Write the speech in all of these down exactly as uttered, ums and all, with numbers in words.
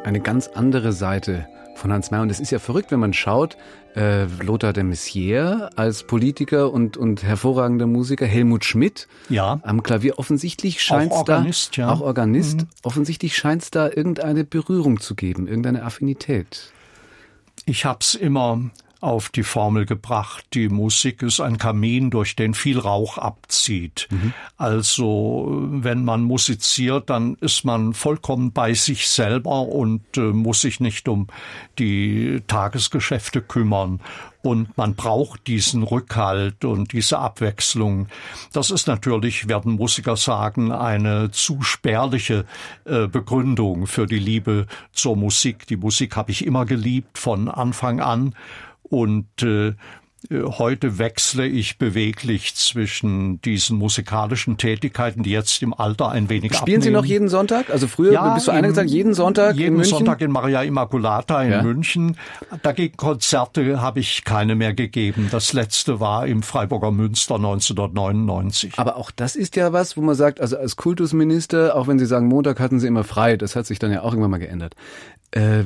eine ganz andere Seite von Hans Mayer. Und es ist ja verrückt, wenn man schaut, äh, Lothar de Maizière als Politiker und, und hervorragender Musiker, Helmut Schmidt ja. am Klavier. Offensichtlich scheint es da, Organist, ja. auch Organist, mhm. offensichtlich scheint es da irgendeine Berührung zu geben, irgendeine Affinität. Ich hab's immer auf die Formel gebracht, die Musik ist ein Kamin, durch den viel Rauch abzieht. Mhm. Also wenn man musiziert, dann ist man vollkommen bei sich selber und äh, muss sich nicht um die Tagesgeschäfte kümmern. Und man braucht diesen Rückhalt und diese Abwechslung. Das ist natürlich, werden Musiker sagen, eine zu spärliche äh, Begründung für die Liebe zur Musik. Die Musik habe ich immer geliebt, von Anfang an. Und äh, heute wechsle ich beweglich zwischen diesen musikalischen Tätigkeiten, die jetzt im Alter ein wenig Spielen abnehmen. Sie noch jeden Sonntag? Also früher, ja, bist du einer gesagt, jeden Sonntag jeden in München? Jeden Sonntag in Maria Immaculata in ja. München. Dagegen Konzerte habe ich keine mehr gegeben. Das letzte war im Freiburger Münster neunzehnhundertneunundneunzig. Aber auch das ist ja was, wo man sagt, also als Kultusminister, auch wenn Sie sagen, Montag hatten Sie immer frei, das hat sich dann ja auch irgendwann mal geändert. Äh,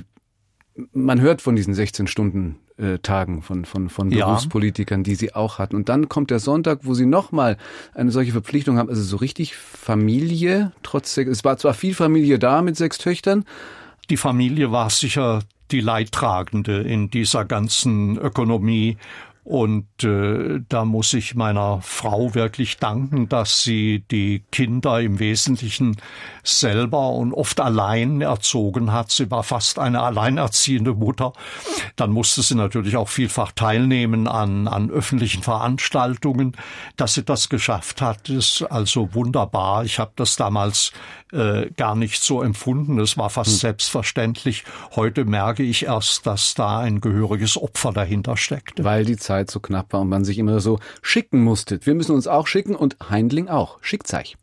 man hört von diesen sechzehn Stunden äh, Tagen von von von Berufspolitikern, ja. die sie auch hatten. Und dann kommt der Sonntag, wo sie nochmal eine solche Verpflichtung haben. Also so richtig Familie, trotz es war zwar viel Familie da mit sechs Töchtern. Die Familie war sicher die Leidtragende in dieser ganzen Ökonomie. Und äh, da muss ich meiner Frau wirklich danken, dass sie die Kinder im Wesentlichen selber und oft allein erzogen hat. Sie war fast eine alleinerziehende Mutter. Dann musste sie natürlich auch vielfach teilnehmen an, an öffentlichen Veranstaltungen. Dass sie das geschafft hat, ist also wunderbar. Ich habe das damals äh, gar nicht so empfunden. Es war fast hm. selbstverständlich. Heute merke ich erst, dass da ein gehöriges Opfer dahinter steckt. Weil die Zeit so knapp war und man sich immer so schicken musste. Wir müssen uns auch schicken und Heindling auch. Schickt euch.